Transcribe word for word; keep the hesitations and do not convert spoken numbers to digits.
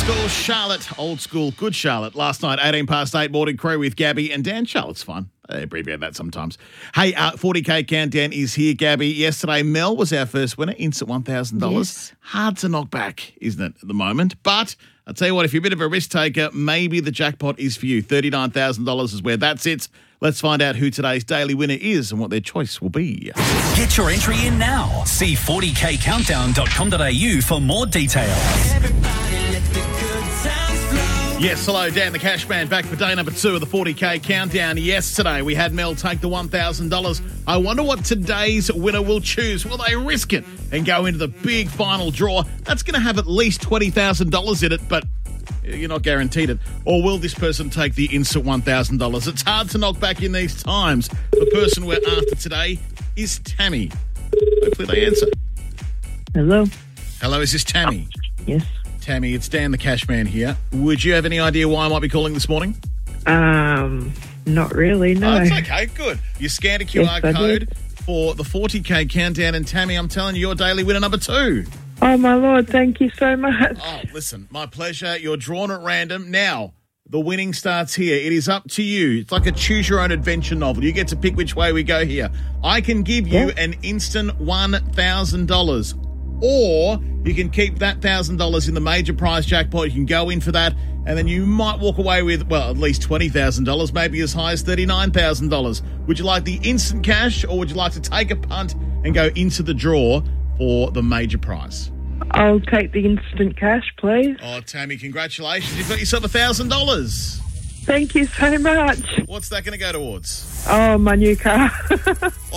school Charlotte, old school good Charlotte. Last night, eighteen past eight, morning crew with Gabby and Dan. Charlotte's fun. They abbreviate that sometimes. Hey, uh, forty K countdown is here, Gabby. Yesterday, Mel was our first winner, instant one thousand dollars. Yes. Hard to knock back, isn't it, at the moment? But I'll tell you what, if you're a bit of a risk taker, maybe the jackpot is for you. thirty-nine thousand dollars is where that sits. Let's find out who today's daily winner is and what their choice will be. Get your entry in now. See forty k countdown dot com dot a u for more details. Yes, hello, Dan the Cashman, back for day number two of the forty K countdown. Yesterday, we had Mel take the one thousand dollars. I wonder what today's winner will choose. Will they risk it and go into the big final draw? That's going to have at least twenty thousand dollars in it, but you're not guaranteed it. Or will this person take the instant one thousand dollars? It's hard to knock back in these times. The person we're after today is Tammy. Hopefully they answer. Hello. Hello, is this Tammy? Yes. Tammy, it's Dan the Cashman here. Would you have any idea why I might be calling this morning? Um, not really. No. Oh, it's okay. Good. You scanned a Q R Yes, I code did. for the forty K countdown, and Tammy, I'm telling you, you're daily winner number two. Oh my lord! Thank you so much. Oh, listen, my pleasure. You're drawn at random. Now, the winning starts here. It is up to you. It's like a choose your own adventure novel. You get to pick which way we go here. I can give you Yeah. an instant one thousand dollars. Or you can keep that one thousand dollars in the major prize jackpot. You can go in for that, and then you might walk away with, well, at least twenty thousand dollars, maybe as high as thirty-nine thousand dollars. Would you like the instant cash, or would you like to take a punt and go into the draw for the major prize? I'll take the instant cash, please. Oh, Tammy, congratulations. You've got yourself one thousand dollars. Thank you so much. What's that going to go towards? Oh, my new car.